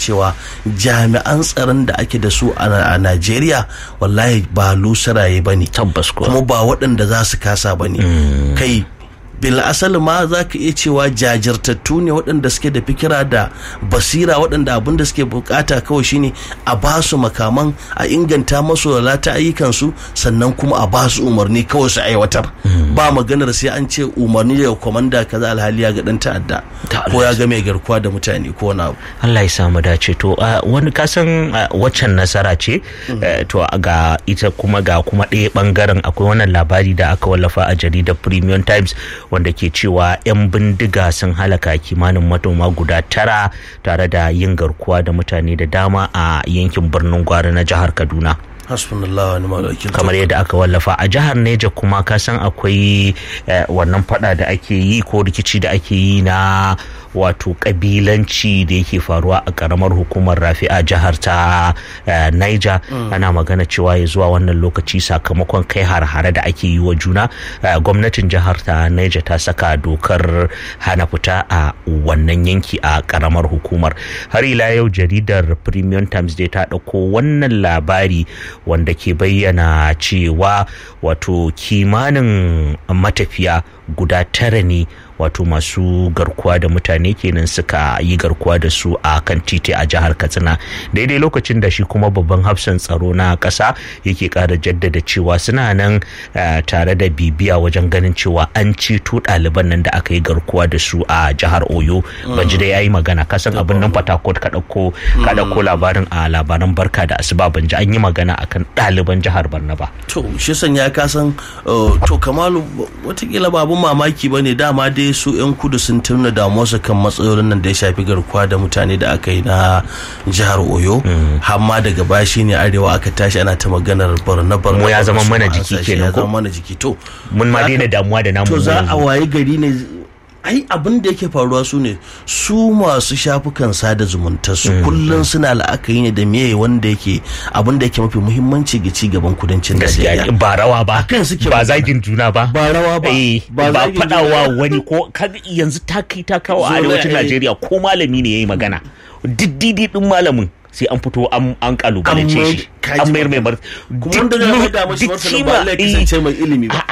cewa jami'an tsaron da ake da su a Najeriya wallahi ba lusaraye bane, tabbas kuma ba waɗanda za su kasa bane. Kai bil asali ma za ka iya cewa jajirtattu ne waɗanda suke da fikira da basira, waɗanda abin da suke bukata kawai shine a ba su makaman, a inganta masu lalata ayyukansu, sannan kuma a ba su umarni kawai su aiwatar. Ba maganar sai an ce umarni daga kwamanda kaza alhali ya ga dan ta'adda ko ya ga mai garkuwa da mutane ko wani abu. Allah ya samu dace. To wani kasan waccan nasara ce, to ga ita kuma ga kuma ɗaya bangaren akwai wannan labari da aka wallafa a jaridar Premium Times wanda ke cewa 'yan bindiga sun halaka kimanin manoma guda 9 tare da yin garkuwa da mutane da dama a yankin birnin Gwari na jihar Kaduna. Hasbunallahu wa ni'mal wakil. Kamar yadda aka wallafa a jihar Neja kuma ka san akwai wannan fada da ake yi ko rikici da ake yi na wato kabilanci da yake faruwa a karamar hukumar Rafi a jihar ta Niger. Ana magana cewa ya zuwa wannan lokaci sakamakon kai har-hare da ake yi wa juna, gwamnatin jihar ta Niger ta saka dokar hana fita a wannan yanki a karamar hukumar. Har ila yau jaridar Premium Times dai ta dauko wannan labari wanda ke bayyana cewa wato kimanin matafiya guda 9 ne wato masu garkuwa da mutane kenan suka yi garkuwa da su a kan titi a jihar Katsina, daidai lokacin da shi kuma babban hafsan tsaro na ƙasa yake ƙara jaddada cewa suna nan tare da bibiya wajen ganin cewa an ceto ɗaliban nan da aka yi garkuwa da su a jihar Oyo. Banji dai yayi magana, kasan abin nan Fatakot ka ɗauko labarin a labaran barka da asuba, Banji an yi magana akan ɗaliban jihar Barnaba. To shi sanya kasan to Kamalu watakila ba abun mamaki bane, dama dai su 'yan kudu sun tuna damuwarsu kan matsalolin nan da ya shafi garkuwa da mutane da aka yi na jihar Oyo. Har ma daga baya shine arewa aka tashi ana ta maganar Barnaba. Mu ya zama mana jiki kenan ko? Mana jiki to. Mun ma daina damuwa da namu. To za a waye gari ne, ai abin da yake faruwa su ne su masu shafukan sada zumunta su kullum suna la'akari ne da meye wanda yake abin da yake mafi muhimmanci ga ci gaban kudancin Najeriya. Ba rawa ba, ba zagin juna ba, ba rawa ba, ba fadawa wani ko yanzu ta kai ta kawo a arewacin Najeriya ko malami ne yayi magana diddidi din malamin sai an fito an kalubalance shi, an mayar mai kuma da ya da mashi martani ba Allah ya kasance mai ilimi ba.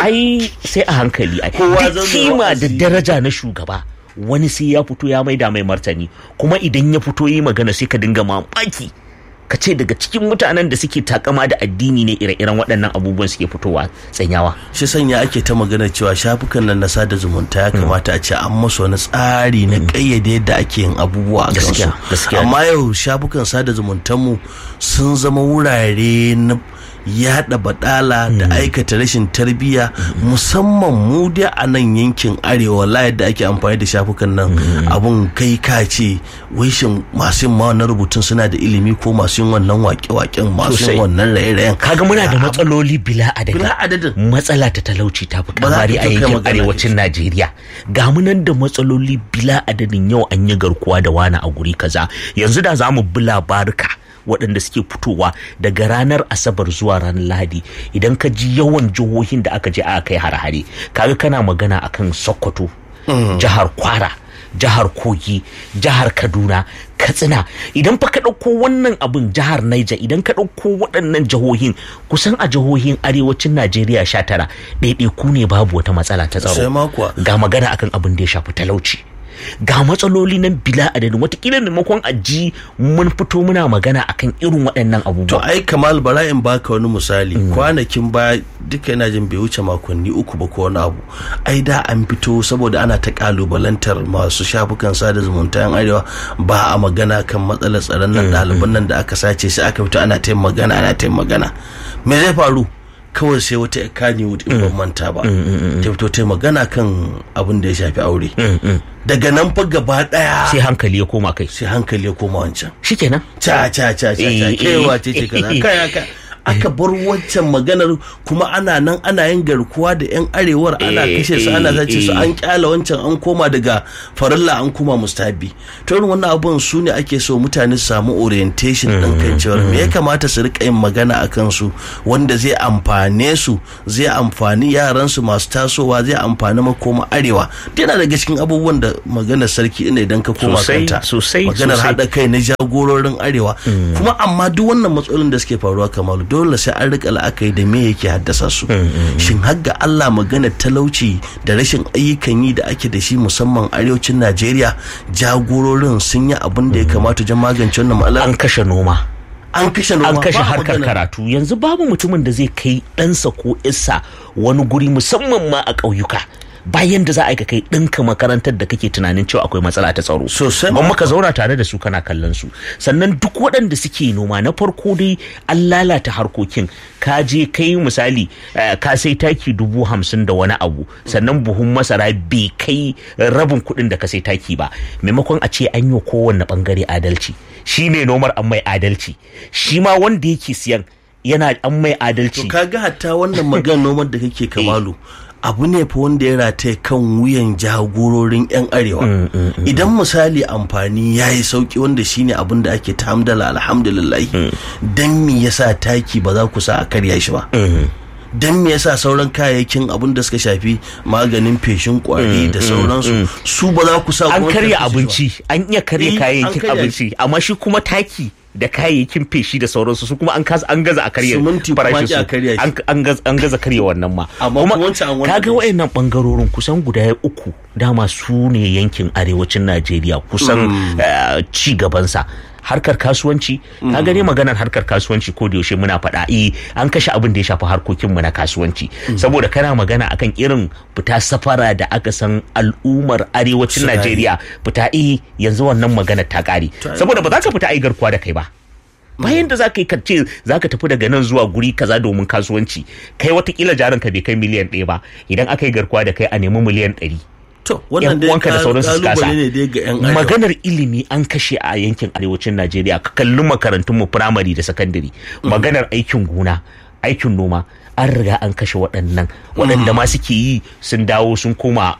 Ai sai a hankali, kima da daraja na shugaba wani sai ya fito ya maida mai martani, kuma idan ya fito yi magana sai ka dinga mamaki ka ce daga cikin mutanen da suke takama da addini ne ire-iren waɗannan abubuwan suke fitowa tsanyawa. Shi sanya ake ta magana cewa shafukan nan na sada zumunta ya kamata a ce an masu wani tsari na ƙayyade yadda ake yin abubuwa a kansu. Amma yau shafukan sada zumuntanmu sun zama wurare na yaɗa badala da aikata rashin tarbiyya, musamman mu dai a nan yankin arewa la yadda ake amfani da shafukan nan abun kai ka ce wai shin masu yin ma wannan rubutun suna da ilimi ko masu yin wannan waƙe-waƙen, masu yin wannan raye-rayen. Kaga muna da matsaloli bila adadin. Matsala ta talauci ta fi kamari a yankin arewacin Najeriya. Ga mu nan da matsaloli bila adadin, yau an yi garkuwa da wani a guri kaza. Yanzu da za mu bi labaruka waɗanda suke fitowa daga ranar Asabar zuwa ranar Lahadi, idan ka ji yawan jihohin da aka je aka kai hare-hare, kaga kana magana akan Sokoto, jihar Kwara, jihar Kogi, jihar Kaduna, Katsina. Idan fa ka ɗauko wannan abin jihar Niger, idan ka ɗauko waɗannan jihohin, kusan a jihohin arewacin Najeriya 19 ɗaiɗaiku ne babu wata matsala ta tsaro. Ga magana akan abin da ya shafi talauci, ga matsaloli nan bila adadin. Watakila maimakon aji mun fito muna magana akan irin waɗannan abubuwa. To ai Kamal, bara in baka wani misali. Kwanakin baya duka yana jin bai wuce makonni 3 ba ko wani abu, ai da an fito saboda ana ta kalubalantar masu shafukan sada zumunta yan arewa ba a magana kan matsalar tsaron nan, ɗaliban nan da aka sace, sai aka fito ana ta magana. Me zai faru? Kawai sai wata Kannywood in ban manta ba ta fito ta magana kan abin da ya shafi aure. Daga nan fa gaba daya sai hankali ya koma kai, sai hankali ya koma wancan. Shikenan Ca kewa ce kaza kai aka bar wancan maganar kuma ana nan ana yin garkuwa da yan arewar ana kashe su ana zace su an kyala wancan an koma daga farilla an koma mustabi to irin wannan abun su ne ake so mutane su samu orientation din kan cewa me ya kamata su rika yin magana akan su wanda zai amfane su zai amfani yaran su masu tasowa zai amfani makoma arewa yana daga cikin abubuwan da maganar sarki ina idan ka koma kanta maganar hada kai na jagororin arewa kuma amma duk wannan matsalolin da suke faruwa Kamalu dole sai an rika la'akari da me yake haddasa su shin har ga Allah maganar talauci da rashin ayyukan yi da ake da shi musamman arewacin Najeriya jagororin sun yi abin da ya kamata wajen magance wannan matsalar an kashe noma an kashe harkar karatu yanzu babu mutumin da zai kai ɗansa ko isa wani guri musamman ma a ƙauyuka bayan da za a kai ɗinka makarantar da kake tunanin cewa akwai matsala ta tsaro ban maka zauna tare da su kana kallon su sannan duk waɗanda suke noma na farko dai an lalata harkokin ka je kai misali ka sai taki 50,000 da wani abu sannan buhun masara bai kai rabin kuɗin da ka sai taki ba maimakon a ce an yi kowanne bangare adalci shine nomar an mai adalci shi ma wanda yake siyan yana an mai adalci to kaga hatta wannan maganar nomar da kake Kamalu abu ne fa wanda ya rataye kan wuyan jagororin 'yan arewa idan misali amfani ya yi sauki wanda shine abin da ake tamdala alhamdulillahi dan me yasa taki ba za ku sa a karya shi ba dan me yasa sauran kayayyakin abin da suka shafi maganin feshin kwari da sauransu su ba za ku sa an karya abinci an iya karya kayayyakin abinci amma shi kuma taki da kayayyakin feshi da sauransu su kuma an gaza a karya farashin su an gaza karya wannan ma kuma kaga wayannan bangarorin kusan guda 3 dama su ne yankin arewacin Najeriya kusan ci gabansa harkar kasuwanci ka gane maganar harkar kasuwanci ko da yaushe muna faɗa an kashe abin da ya shafi harkokin mu na kasuwanci saboda kana magana akan irin fita safara da aka san al'ummar arewacin Najeriya fita yanzu wannan magana ta ƙare saboda ba za ka fita garkuwa da kai ba bayan da za ka yi kace za ka tafi daga nan zuwa guri kaza domin kasuwanci kai watakila jarin ka bai kai miliyan 1 ba idan aka yi garkuwa da kai a nemi miliyan 100 to wannan dai da sauransu su kasa ne dai ga yan maganar ilimi an kashe a yankin arewacin Najeriya ka kalli makarantun mu primary da secondary maganar aikin gona aikin noma an riga an kashe waɗanda ma suke yi sun dawo sun koma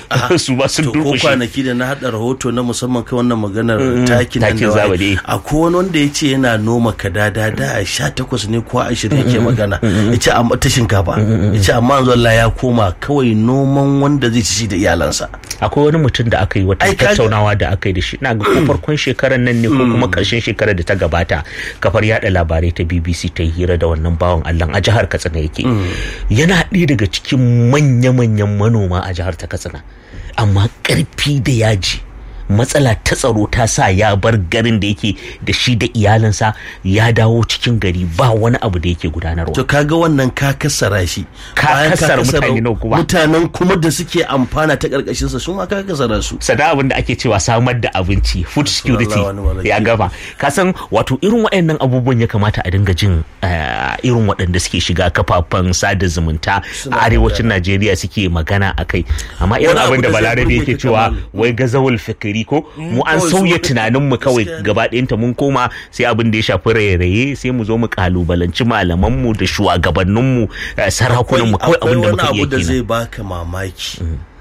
su ba sun durkushe. Ko kwanaki da na haɗa rahoto na musamman kai wannan maganar takin nan da wani akwai wani wanda ya ce yana noma kadada da 18 ne ko 20 yake magana ya ce amma ta shinkafa ya ce amma yanzu Allah ya koma kawai noman wanda zai ci da iyalansa. Akwai wani mutum da aka yi wata tattaunawa da aka yi da shi na ga ko farkon shekarar nan ne ko kuma ƙarshen shekarar da ta gabata kafar yaɗa labarai ta BBC ta yi hira da wannan bawan Allah a jihar Katsina yake yana ɗaya daga cikin manya-manyan manoma a jihar ta Katsina amma ƙarfi da yaji matsala ta tsaro ta sa ya bar garin da yake da shi da iyalinsa ya dawo cikin gari ba wani abu da yake gudanarwa. To kaga wannan ka kassara shi ka kassara mutanen kuma da suke amfana ta karkashin sa su ma ka kassara su. Sada abin da ake cewa samar da abinci food security ya gaba ka san wato irin waɗannan abubuwan ya kamata a dinga jin irin waɗanda suke shiga kafafen sada zumunta a arewacin Najeriya suke magana akai amma irin abin da Balarabe yake cewa wai gazawul fikri ko mu an sauya tunanin mu kawai gaba ɗayanta mun koma sai abin da ya shafi raye-raye sai mu zo mu kalubalanci malaman mu da shugabannin mu sarakunan mu kawai abin da muka iya kenan. Akwai wani abu da zai baka mamaki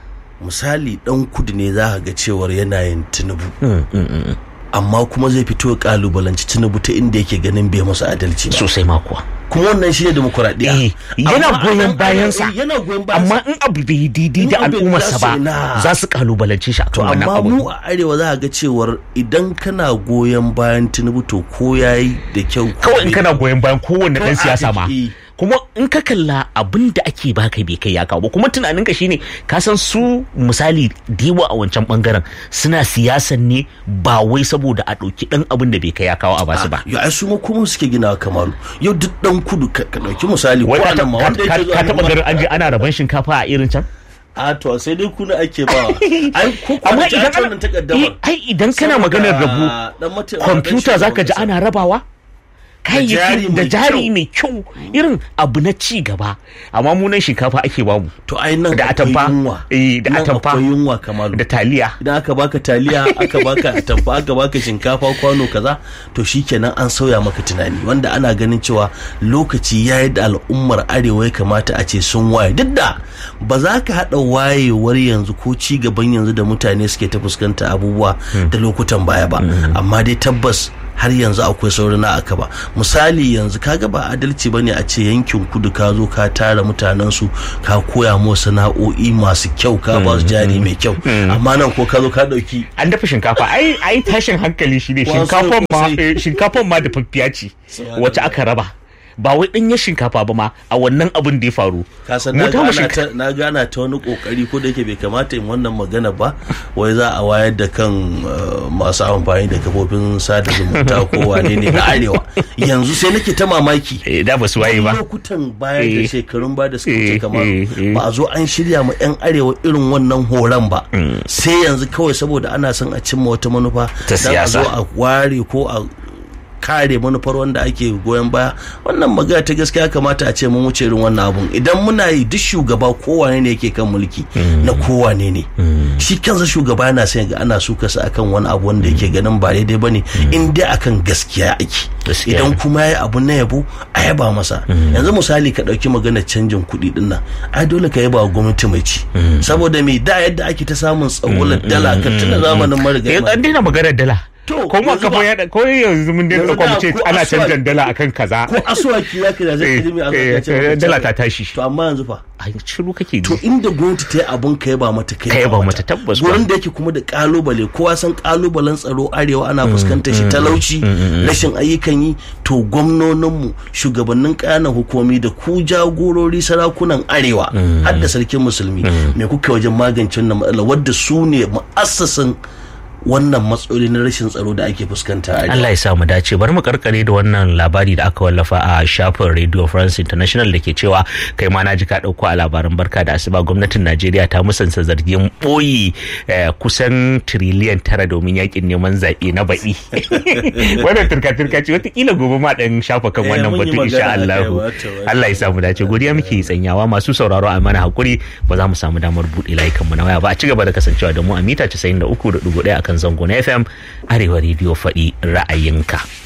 misali dan kudu ne za ka ga cewar yana yin Tinubu amma kuma zai fito kalubalanci Tinubu ta inda yake ganin bai masa adalci ba sosai ma kuwa kuma wannan shi ne demokuraɗiyya yana goyon bayansa amma in abu bai daidai da al'ummarsa ba za su kalubalance shi akan wannan abu. Amma mu a arewa za ga cewar idan kana goyon bayan Tinubu to ko yayi da kyau kawai in kana goyon bayan kowanne dan siyasa ma kuma in ka kalla abin da ake baka bai kai ya kawo ba kuma tunaninka shine ka san su misali diwa a wancan bangaren suna siyasan ne ba wai saboda a ɗauki ɗan abin da bai kai ya kawo a basu ba. Ya su ma kuma suke gina Kamalu yau duk ɗan kudu ka ɗauki misali ka taɓa garin an je ana rabon shinkafa a irin can. A to sai dai kuna ake ba ai ko amma idan kana maganar rabu kwamfuta zaka ji ana rabawa kayayyaki da jari mai kyau irin abu na ci gaba, amma mu nan shinkafa ake bamu to ai nan da atamfa da atamfa yunwa Kamalu da taliya. Idan aka baka taliya aka baka atamfa aka baka shinkafa kwano kaza to shikenan an sauya maka tunani, wanda ana ganin cewa lokaci yayi da al'ummar arewa ya kamata a ce sun waye. Duk da ba za ka haɗa wayewar yanzu ko ci gaban yanzu da mutane suke ta fuskanta abubuwa da lokutan baya ba, amma dai tabbas har yanzu akwai sauran na aka ba. Misali yanzu kaga ba adalci bane a ce yankin kudu ka zo ka tara mutanen su ka koya musu sana'o'i masu kyau ka ba su jari mai kyau, amma nan ko ka zo ka dauki an dafa shinkafa ai tashin hankali shi ne shinkafan ma da faffiya ce wacce aka raba, ba wai ɗanyen shinkafa ba ma a wannan abin da ya faru. Kasan na gana ta wani kokari ko da yake bai kamata in wannan magana ba, wai za a wayar da kan masu amfani da kafofin sada zumunta ko wane ne na arewa. Yanzu sai nake ta mamaki da ba su waye ba lokutan baya da shekarun ba da suka wuce kamar ba a zo an shirya ma yan arewa irin wannan horon ba, sai yanzu kawai saboda ana son a cimma wata manufa ta siyasa, a zo a ware ko a kare manufar wanda ake goyon baya. Wannan magana ta gaskiya kamata a ce mun wuce irin wannan abun. Idan muna yi duk shugaba kowane ne yake kan mulki na kowane ne, shi kansa shugaba yana son ga ana suka sa akan wani abu wanda yake ganin ba daidai bane, in dai akan gaskiya ake. Idan kuma yayi abu na yabo a yaba masa. Yanzu misali ka dauki maganar canjin kuɗi din nan, ai dole ka yaba wa gwamnati mai ci, saboda me da yadda ake ta samun tsawon dala kan tun zamanin marigayi an daina maganar dala. Ko ma kafa ya ko yanzu mun dai ko mu ce ana canjan dala akan kaza, ko asuwaki ya kira zai ilimi a dala ta tashi. To amma yanzu fa ai shiru kake ji. To inda gwamnati ta yi abun kai ba mata kai ba mata tabbas ba. Gurin da yake kuma da kalubale, kowa san kalubalen tsaro arewa ana fuskantar shi, talauci, rashin ayyukan yi. To gwamnoninmu, shugabannin ƙananan hukumomi da ku jagorori sarakunan arewa har da sarkin musulmi, me kuke wajen magance wannan matsala wadda su ne mu'assasin wannan matsaloli na rashin tsaro da ake fuskanta a Allah ya sa mu dace. Bari mu karkare da wannan labari da aka wallafa a shafin Radio France International da ke cewa kai ma naji ka dauko a labaran barka da asuba, gwamnatin Najeriya ta musanta zargin boyi kusan tiriliyan 9 domin yakin neman zaɓe na baɗi. Wannan turka ce wataƙila gobe ma dan shafa kan wannan batu insha Allah. Allah ya sa mu dace. Godiya muke tsanyawa masu sauraro, a mana hakuri ba za mu samu damar buɗe layukan mu na waya ba. A ci gaba da kasancewa da mu a mita 93.1 akan zango na FM Arewa Radio, faɗi ra'ayinka.